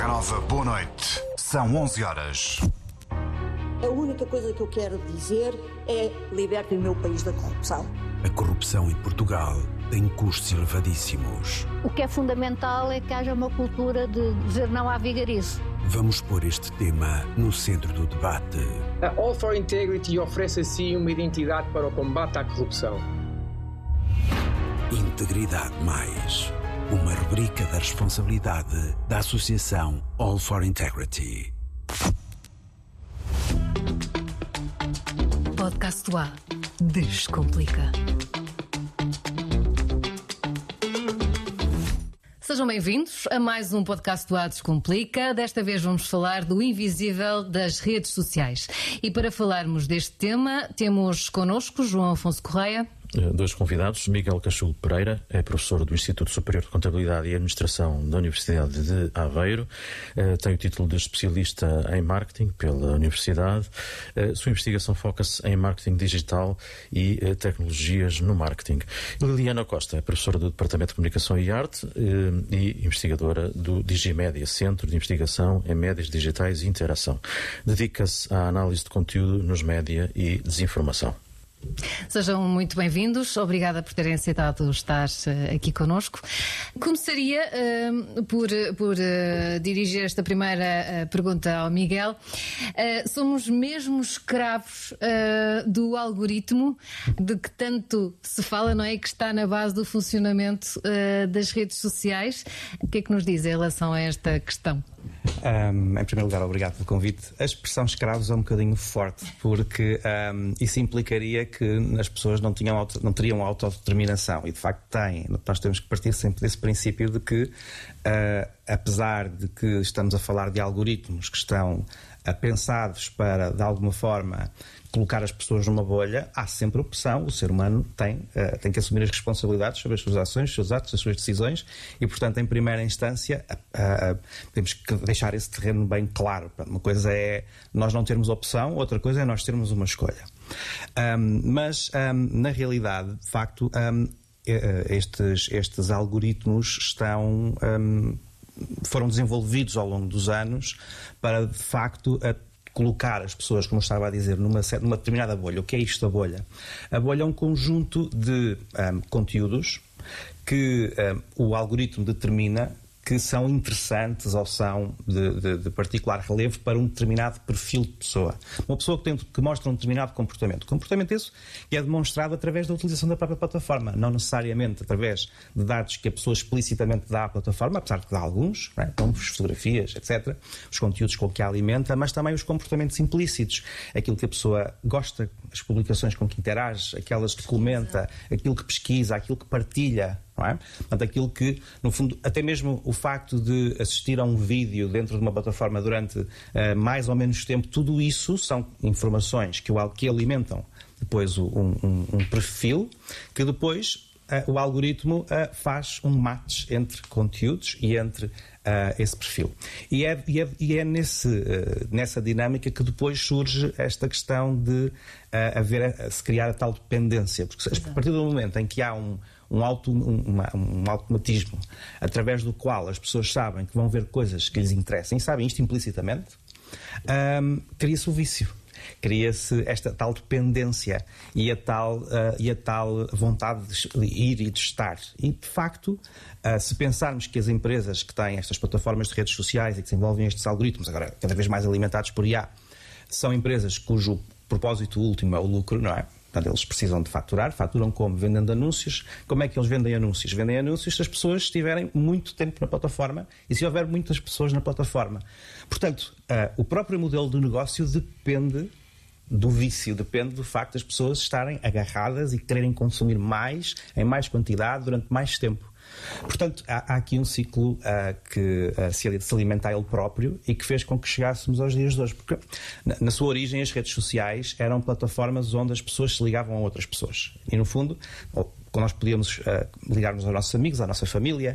Terra Nova, boa noite. São 11 horas. A única coisa que eu quero dizer é: libertem o meu país da corrupção. A corrupção em Portugal tem custos elevadíssimos. O que é fundamental é que haja uma cultura de dizer não à vigarice. Vamos pôr este tema no centro do debate. A All for Integrity oferece assim uma identidade para o combate à corrupção. Integridade Mais, uma rubrica da responsabilidade da Associação All for Integrity. Podcast do A. Descomplica. Sejam bem-vindos a mais um podcast do A Descomplica. Desta vez vamos falar do invisível das redes sociais. E para falarmos deste tema, temos connosco João Afonso Correia. Dois convidados. Miguel Cachulo Pereira é professor do Instituto Superior de Contabilidade e Administração da Universidade de Aveiro. Tem o título de especialista em marketing pela Universidade. Sua investigação foca-se em marketing digital e tecnologias no marketing. Liliana Costa é professora do Departamento de Comunicação e Arte e investigadora do Digimédia, Centro de Investigação em Médias Digitais e Interação. Dedica-se à análise de conteúdo nos média e desinformação. Sejam muito bem-vindos. Obrigada por terem aceitado estar aqui connosco. Começaria por dirigir esta primeira pergunta ao Miguel. Somos mesmo escravos do algoritmo de que tanto se fala, não é? Que está na base do funcionamento das redes sociais. O que é que nos diz em relação a esta questão? Em primeiro lugar, obrigado pelo convite. A expressão escravos é um bocadinho forte, porque isso implicaria que as pessoas não teriam autodeterminação, e de facto têm. Nós temos que partir sempre desse princípio de que, apesar de que estamos a falar de algoritmos que estão pensados para, de alguma forma, colocar as pessoas numa bolha, há sempre opção. O ser humano tem que assumir as responsabilidades sobre as suas ações, os seus atos, as suas decisões, e, portanto, em primeira instância, temos que deixar esse terreno bem claro. Uma coisa é nós não termos opção, outra coisa é nós termos uma escolha. Mas, na realidade, de facto, estes algoritmos foram desenvolvidos ao longo dos anos para, de facto, colocar as pessoas, como eu estava a dizer, numa determinada bolha. O que é isto, a bolha? A bolha é um conjunto de conteúdos que o algoritmo determina que são interessantes ou são de particular relevo para um determinado perfil de pessoa. Uma pessoa que mostra um determinado comportamento. Comportamento esse que é demonstrado através da utilização da própria plataforma, não necessariamente através de dados que a pessoa explicitamente dá à plataforma, apesar de que dá alguns, como fotografias, etc., os conteúdos com que a alimenta, mas também os comportamentos implícitos, aquilo que a pessoa gosta, as publicações com que interage, aquelas que comenta, aquilo que pesquisa, aquilo que partilha. Não é? Portanto, aquilo que, no fundo, até mesmo o facto de assistir a um vídeo dentro de uma plataforma durante mais ou menos tempo, tudo isso são informações que alimentam depois um perfil que depois o algoritmo faz um match entre conteúdos e entre esse perfil. E é nessa dinâmica que depois surge esta questão de se criar a tal dependência. Porque a partir do momento em que há um automatismo através do qual as pessoas sabem que vão ver coisas que lhes interessam e sabem isto implicitamente, cria-se o vício. Cria-se esta tal dependência e a tal vontade de ir e de estar. E, de facto, se pensarmos que as empresas que têm estas plataformas de redes sociais e que desenvolvem estes algoritmos, agora cada vez mais alimentados por IA, são empresas cujo propósito último é o lucro, não é? Portanto, eles precisam de faturam como? Vendendo anúncios. Como é que eles vendem anúncios? Vendem anúncios se as pessoas estiverem muito tempo na plataforma e se houver muitas pessoas na plataforma. Portanto, o próprio modelo de negócio depende do vício, depende do facto das pessoas estarem agarradas e quererem consumir mais, em mais quantidade, durante mais tempo. Portanto, há aqui um ciclo que se alimenta a ele próprio e que fez com que chegássemos aos dias de hoje. Porque, na sua origem, as redes sociais eram plataformas onde as pessoas se ligavam a outras pessoas. E, no fundo, quando nós podíamos ligar-nos aos nossos amigos, à nossa família,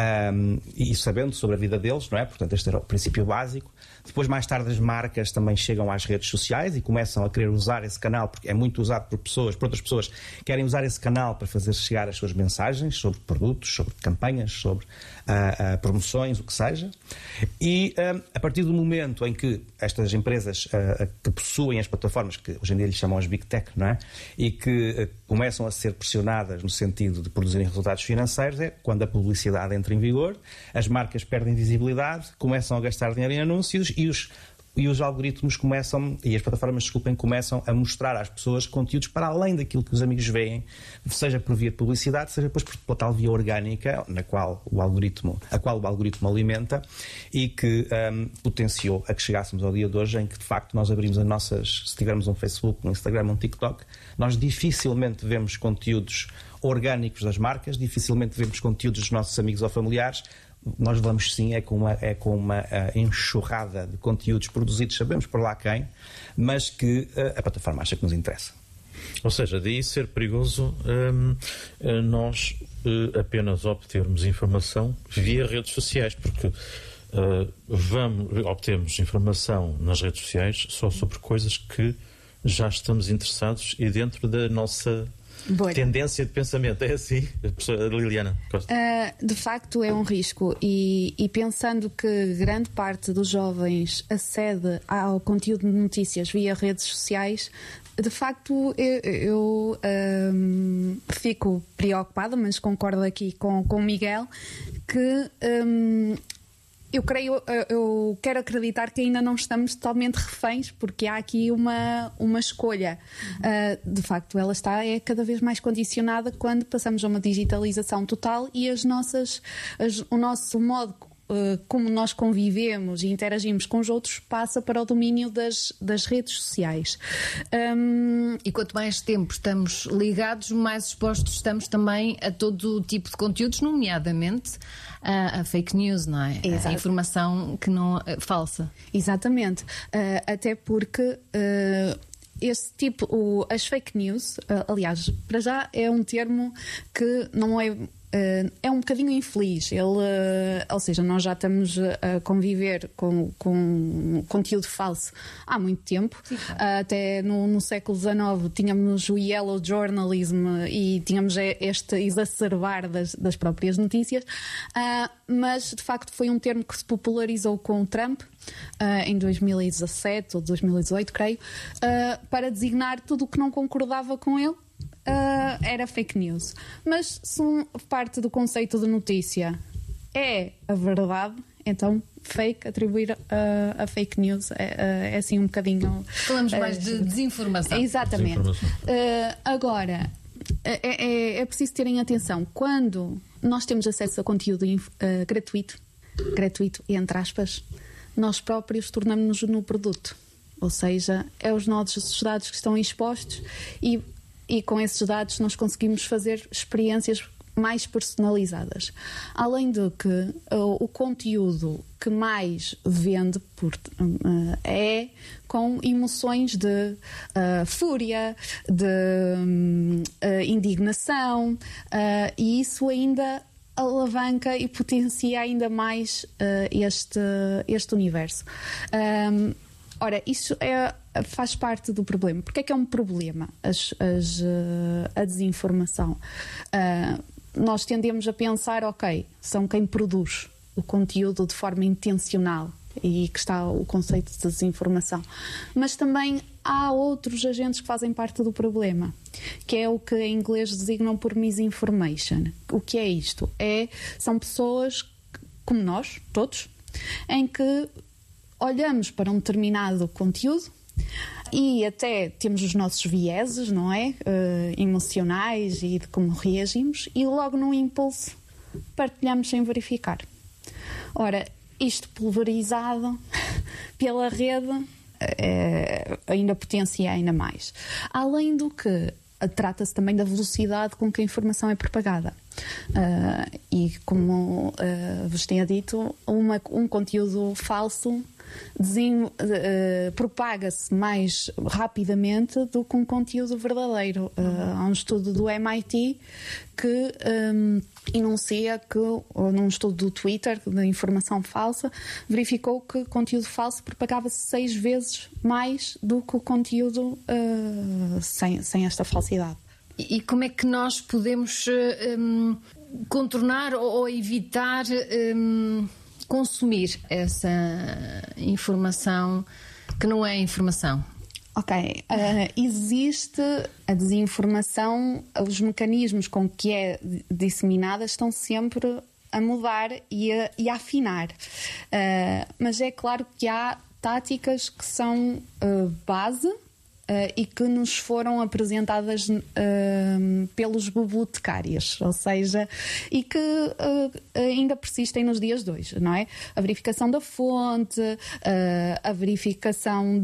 e sabendo sobre a vida deles, não é? Portanto, este era o princípio básico. Depois, mais tarde, as marcas também chegam às redes sociais e começam a querer usar esse canal, porque é muito usado por outras pessoas que querem usar esse canal para fazer chegar as suas mensagens sobre produtos, sobre campanhas, sobre a promoções, o que seja. E a partir do momento em que estas empresas que possuem as plataformas, que hoje em dia lhes chamam as Big Tech, não é? E que começam a ser pressionadas no sentido de produzirem resultados financeiros, é quando a publicidade entra em vigor, as marcas perdem visibilidade, começam a gastar dinheiro em anúncios e os algoritmos começam, e as plataformas, começam a mostrar às pessoas conteúdos para além daquilo que os amigos veem, seja por via de publicidade, seja depois por tal via orgânica, a qual o algoritmo alimenta, e que potenciou a que chegássemos ao dia de hoje, em que de facto nós abrimos se tivermos um Facebook, um Instagram, um TikTok, nós dificilmente vemos conteúdos orgânicos das marcas, dificilmente vemos conteúdos dos nossos amigos ou familiares. Nós vamos sim, é com uma enxurrada de conteúdos produzidos, sabemos por lá quem, mas que a plataforma acha que nos interessa. Ou seja, daí ser perigoso nós apenas obtermos informação via redes sociais, porque obtemos informação nas redes sociais só sobre coisas que já estamos interessados e dentro da nossa tendência de pensamento. É assim, Liliana Costa? De facto é um risco e pensando que grande parte dos jovens acede ao conteúdo de notícias via redes sociais, de facto eu fico preocupada, mas concordo aqui com o Miguel, que eu quero acreditar que ainda não estamos totalmente reféns, porque há aqui uma escolha. De facto, ela é cada vez mais condicionada quando passamos a uma digitalização total e o nosso modo como nós convivemos e interagimos com os outros passa para o domínio das redes sociais. E quanto mais tempo estamos ligados, mais expostos estamos também a todo o tipo de conteúdos, nomeadamente a fake news, não é? Exato. A informação que não é falsa. Exatamente. Até porque esse tipo, as fake news, aliás, para já é um termo que não é um bocadinho infeliz. Ou seja, nós já estamos a conviver com conteúdo falso há muito tempo. Sim, claro. Até no século XIX tínhamos o yellow journalism e tínhamos este exacerbar das próprias notícias, mas de facto foi um termo que se popularizou com o Trump em 2017 ou 2018, creio, para designar tudo o que não concordava com ele. Era fake news. Mas se parte do conceito de notícia é a verdade, então atribuir a fake news é assim um bocadinho... Falamos mais de desinformação. Exatamente. Agora, é preciso terem atenção. Quando nós temos acesso a conteúdo gratuito entre aspas, nós próprios tornamos-nos no produto. Ou seja, é os nossos dados que estão expostos e com esses dados nós conseguimos fazer experiências mais personalizadas. Além de que o conteúdo que mais vende é com emoções de fúria, de indignação, e isso ainda alavanca e potencia ainda mais este universo. Ora, isso faz parte do problema. Porque é que é um problema a desinformação? Nós tendemos a pensar, são quem produz o conteúdo de forma intencional e que está o conceito de desinformação. Mas também há outros agentes que fazem parte do problema, que é o que em inglês designam por misinformation. O que é isto? São pessoas como nós, todos, em que olhamos para um determinado conteúdo e até temos os nossos vieses, não é? Emocionais e de como reagimos, e logo num impulso partilhamos sem verificar. Ora, isto pulverizado pela rede ainda potencia ainda mais. Além do que trata-se também da velocidade com que a informação é propagada. E como vos tinha dito, um conteúdo falso propaga-se mais rapidamente do que um conteúdo verdadeiro. Há um estudo do MIT que enuncia que, num estudo do Twitter de informação falsa, verificou que conteúdo falso propagava-se 6 vezes mais do que o conteúdo sem esta falsidade. E como é que nós podemos contornar ou evitar consumir essa informação que não é informação? Ok, existe a desinformação, os mecanismos com que é disseminada estão sempre a mudar e a afinar. Mas é claro que há táticas que são base e que nos foram apresentadas pelos bibliotecários, ou seja, e que ainda persistem nos dias de hoje, não é? A verificação da fonte, a verificação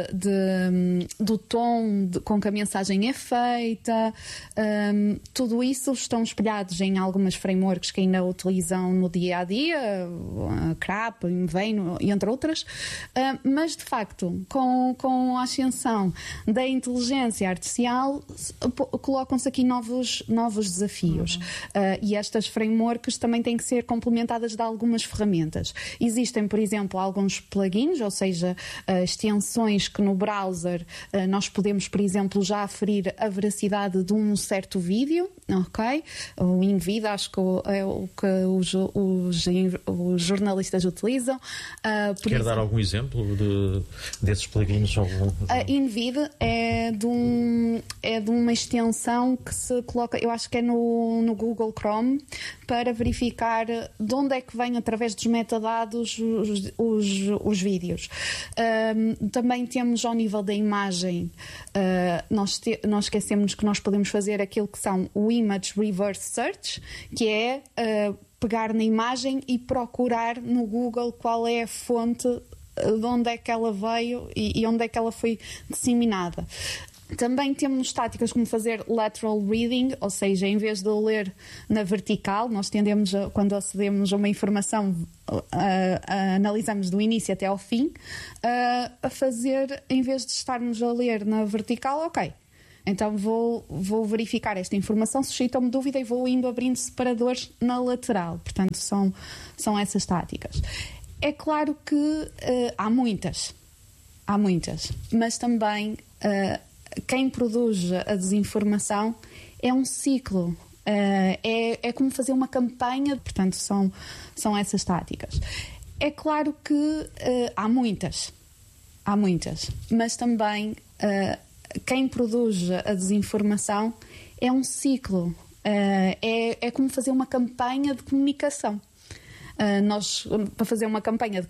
do tom com que a mensagem é feita, tudo isso estão espelhados em algumas frameworks que ainda utilizam no dia-a-dia, CRAP, Inveno, entre outras, mas de facto, com a ascensão da inteligência artificial, colocam-se aqui novos desafios. E estas frameworks também têm que ser complementadas de algumas ferramentas. Existem, por exemplo, alguns plugins, ou seja, extensões que no browser nós podemos, por exemplo, já aferir a veracidade de um certo vídeo, ok? O InVid, acho que é o que os jornalistas utilizam. Quer dar algum exemplo desses plugins? A InVid é de uma extensão que se coloca, eu acho que é no Google Chrome, para verificar de onde é que vem, através dos metadados, os vídeos. Também temos, ao nível da imagem, nós esquecemos que nós podemos fazer aquilo que são o Image Reverse Search, que é pegar na imagem e procurar no Google qual é a fonte, de onde é que ela veio e onde é que ela foi disseminada. Também temos táticas como fazer lateral reading, ou seja, em vez de ler na vertical, nós tendemos, quando acedemos a uma informação, analisamos do início até ao fim, a fazer, em vez de estarmos a ler na vertical, ok, então vou verificar esta informação, suscita-me dúvida e vou indo abrindo separadores na lateral. Portanto, são essas táticas. É claro que há muitas, mas também quem produz a desinformação é um ciclo, é como fazer uma campanha, portanto são essas táticas. É claro que há muitas, mas também quem produz a desinformação é um ciclo, é como fazer uma campanha de comunicação. Nós, para fazer uma campanha de